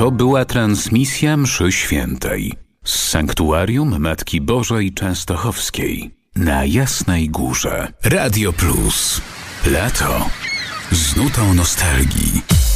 To była transmisja mszy świętej z sanktuarium Matki Bożej Częstochowskiej na Jasnej Górze. Radio Plus. Lato z nutą nostalgii.